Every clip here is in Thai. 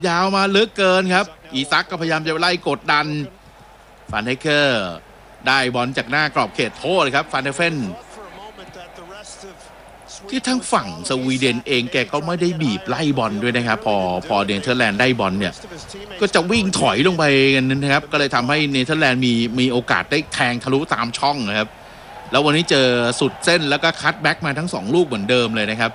ยาวมาลึกเกินครับอีซักก็พยายามจะไล่กดดันฟานเฮเกอร์ได้บอลจากหน้ากรอบเขตโทษครับฟานเดเฟนที่ทั้งฝั่งสวีเดนเองแกก็ไม่ได้บีบไล่บอลด้วยนะครับพอเนเธอร์แลนด์ได้บอลเนี่ยก็จะวิ่งถอยลงไปกันนะครับก็เลยทำให้เนเธอร์แลนด์มีโอกาสได้แทงทะลุตามช่องนะครับแล้ววันนี้เจอสุดเส้นแล้วก็คัตแบ็กมาทั้ง2ลูกเหมือนเดิมเลยนะครับ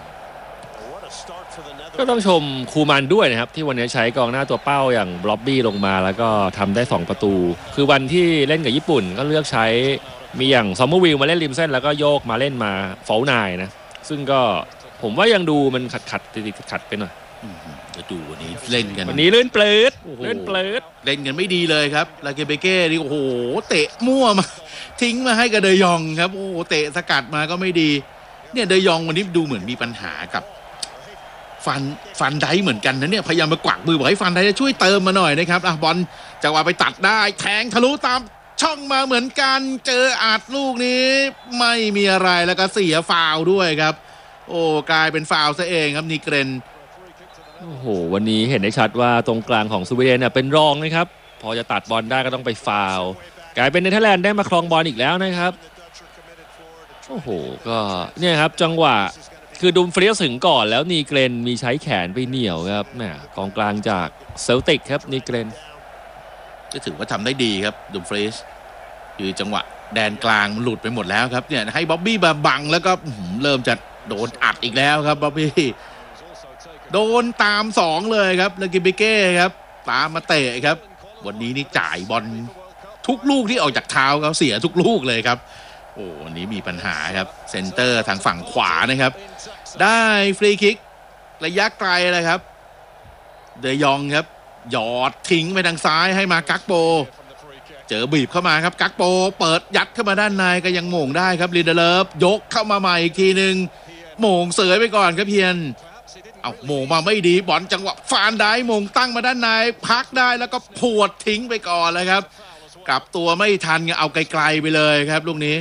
ก็ต้องชมคูมันด้วยนะครับที่วันนี้ใช้กองหน้าตัวเป้าอย่างบล็อบบี้ลงมาแล้วก็ทำได้2ประตูคือวันที่เล่นกับญี่ปุ่นก็เลือกใช้มีอย่างซอมเมอร์วิลมาเล่นริมเส้นแล้วก็โยกมาเล่นมาฟอลนายนะซึ่งก็ผมว่ายังดูมันขัดไปหน่อยจะดูวันนี้เล่นกันวันนี้เล่นเปลืดเล่นกันไม่ดีเลยครับลาเกเบเก้นี่โอ้โหเตะมั่วมาทิ้งมาให้กับเดยองครับโอ้โหเตะสกัดมาก็ไม่ดีเนี่ยเดยองวันนี้ดูเหมือนมีปัญหากับฟันไดเหมือนกันนะเนี่ยพยายามมากวักมือบอกให้ฟันไดจะช่วยเติมมาหน่อยนะครับบอลจังหวะไปตัดได้แทงทะลุตามช่องมาเหมือนกันเจออัดลูกนี้ไม่มีอะไรแล้วก็เสียฟาวล์ด้วยครับโอ้กลายเป็นฟาวล์ซะเองครับนีเกรนโอ้โหวันนี้เห็นได้ชัดว่าตรงกลางของสวีเดนเป็นรองนะครับพอจะตัดบอลได้ก็ต้องไปฟาวล์กลายเป็นเนเธอร์แลนด์ได้มาครองบอลอีกแล้วนะครับโอ้โหก็เนี่ยครับจังหวะคือดุมฟรีสถึงก่อนแล้วนีเกรนมีใช้แขนไปเหนี่ยวครับแหมกองกลางจากเซลติกครับนีเกรนก็ถือว่าทำได้ดีครับดุมฟรีสคือจังหวะแดนกลางมันหลุดไปหมดแล้วครับเนี่ยให้บ๊อบบี้มาบังแล้วก็เริ่มจะโดนอัดอีกแล้วครับบ๊อบบี้โดนตาม2เลยครับลากิเบเก้ครับตามมาเตะครับวันนี้นี่จ่ายบอลทุกลูกที่ออกจากเท้าเขาเสียทุกลูกเลยครับโอ้วันนี้มีปัญหาครับเซนเตอร์ทางฝั่งขวานะครับได้ฟรีคิกระยะไกลเลยครับเดยองครับหยอดทิ้งไปทางซ้ายให้มากักโปเจอบีบเข้ามาครับกักโปเปิดยัดเข้ามาด้านในก็ยังโหม่งได้ครับลินเดเลฟยกเข้ามาใหม่อีกทีนึงโหม่งเสยไปก่อนครับเพียนเอาโหม่งมาไม่ดีบอลจังหวะฟานได้โหม่งตั้งมาด้านในพักได้แล้วก็พวดทิ้งไปก่อนเลยครับกลับตัวไม่ทันเอาไกลๆไปเลยครับลูกนี้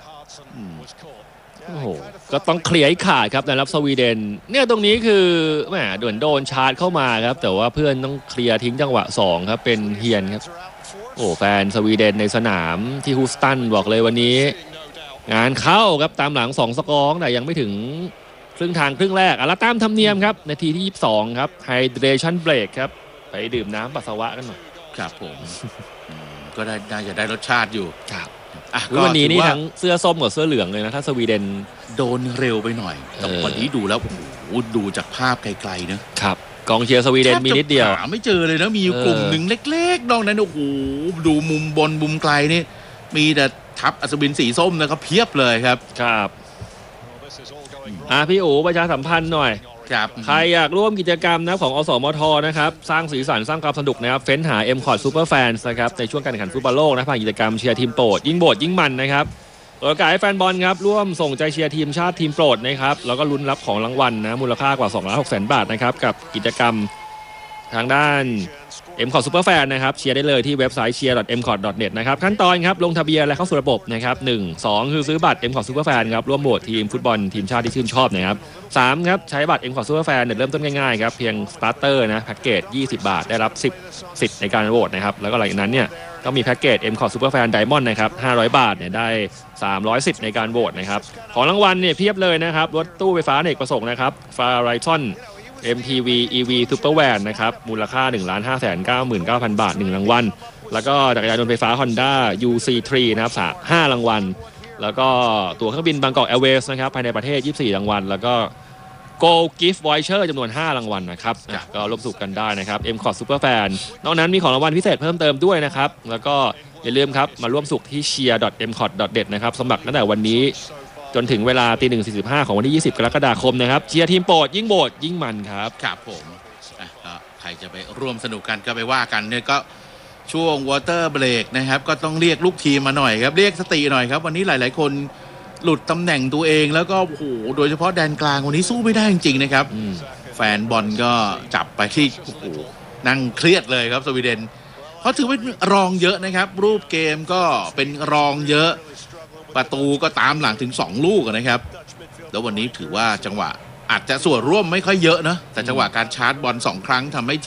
โอ้โหก็ต้องเคลียร์ให้ขาดครับนะครับสวีเดนเนี่ยตรงนี้คือแหมโดนชาร์จเข้ามาครับแต่ว่าเพื่อนต้องเคลียร์ทิ้งจังหวะ2ครับเป็นเฮียนครับโอ้แฟนสวีเดนในสนามที่ฮูสตันบอกเลยวันนี้งานเข้าครับตามหลัง2สกอร์แต่ยังไม่ถึงครึ่งทางครึ่งแรกแล้วตามธรรมเนียมครับนาทีที่22ครับไฮเดรชั่นเบรกครับไปดื่มน้ำปัสสาวะกันหน่อยครับผมก็น่าจะได้รสชาติอยู่ครับวันนี้นี่ทั้งเสื้อส้มกับเสื้อเหลืองเลยนะถ้าสวีเดนโดนเร็วไปหน่อยแต่วันนี้ดูแล้วโอ้โหดูจากภาพไกลๆนะครับกองเชียร์สวีเดนมีนิดเดียวหาไม่เจอเลยนะมีอยู่กลุ่มหนึ่งเล็กๆนอกนั้นโอ้โหดูมุมบนมุมไกลนี่มีแต่ทัพอัศวินสีส้มนะครับเพียบเลยครับครับพี่อู๋ประชาสัมพันธ์หน่อยใครอยากร่วมกิจกรรมนะของอสมทนะครับสร้างสีสันสร้างความสนุกนะครับเฟ้นหา M-Cot Super Fans นะครับในช่วงการแข่งขันฟุตบอลโลกนะผ่านกิจกรรมเชียร์ทีมโปรดยิ่งโบดยิ่งมันนะครับโอกาสให้แฟนบอลครับร่วมส่งใจเชียร์ทีมชาติทีมโปรดนะครับแล้วก็ลุ้นรับของรางวัลนะมูลค่ากว่า 2,600,000 บาทนะครับกับกิจกรรมทางด้าน M-Cot Super Fan นะครับเชียร์ได้เลยที่เว็บไซต์ cheer.mcot.net นะครับขั้นตอนครับลงทะเบียนและเข้าสู่ระบบนะครับ1 2คือซื้อบัตร M-Cot Super Fan ครับร่วมโหวตทีมฟุตบอลทีมชาติที่ชื่นชอบนะครับ3ครับใช้บัตร M-Cot Super Fan เริ่มต้นง่ายๆครับเพียงสตาร์เตอร์นะแพ็กเกจ20 บาทได้รับ10สิทธิ์ในการโหวตนะครับแล้วก็หลังจากนั้นเนี่ยก็มีแพ็กเกจ M-Cot Super Fan Diamond นะครับ500 บาทเนี่ยได้300สิทธิ์ในการโหวตนะครับของรางวัลเนี่ยเพียบเลยนะครับรถตู้ไฟฟ้าอเนกประสงค์นะครับ Farizon MPV EV Super Van นะครับมูลค่า 1,599,000 บาท1รางวัลแล้วก็จักรยานยนต์ไฟฟ้า Honda UC3 นะครับ5รางวัลแล้วก็ตั๋วเครื่องบินบางกอกแอร์เวย์สนะครับภายในประเทศ24รางวัลแล้วก็ Gold Gift Voucher จำนวน5รางวัลนะครับก็ร่วมสนุกกันได้นะครับ M-Cot Super Fan นอกนั้นมีของรางวัลพิเศษเพิ่มเติมด้วยนะครับแล้วก็อย่าลืมครับมาร่วมสนุกที่ cheer.mcot.net นะครับสมัครตั้งแต่วันนี้จนถึงเวลา 1:45 ของวันที่20กรกฎาคมนะครับเชียร์ทีมโปรดยิ่งโบดยิ่งมันครับครับผมใครจะไปร่วมสนุกกันก็ไปว่ากันเนี่ยก็ช่วงวอเตอร์เบรกนะครับก็ต้องเรียกลูกทีมมาหน่อยครับเรียกสติหน่อยครับวันนี้หลายๆคนหลุดตำแหน่งตัวเองแล้วก็โอ้โหโดยเฉพาะแดนกลางวันนี้สู้ไม่ได้จริงๆนะครับแฟนบอลก็จับไปที่โอ้โหนั่งเครียดเลยครับสวีเดนเขาถือว่ารองเยอะนะครับรูปเกมก็เป็นรองเยอะประตูก็ตามหลังถึง2ลูกนะครับแล้ววันนี้ถือว่าจังหวะอาจจะส่วนร่วมไม่ค่อยเยอะนะแต่จังหวะการชาร์จบอล2ครั้งทำให้